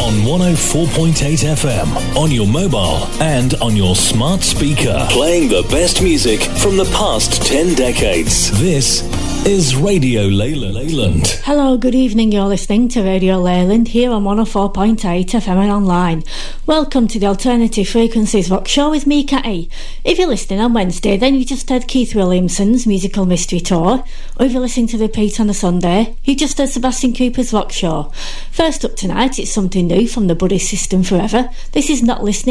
on 104.8 FM, on your mobile and on your smart speaker. Playing the best music from the past 10 decades. This is Radio Leyland. Hello, good evening. You're listening to Radio Leyland here on 104.8 FM and online. Welcome to the Alternative Frequencies Rock Show with me, Catty. If you're listening on Wednesday, then you just heard Keith Williamson's Musical Mystery Tour. Or if you're listening to repeat on a Sunday, you just heard Sebastian Cooper's Rock Show. First up tonight, it's something new from the Buddy System Forever. This is Not Listening.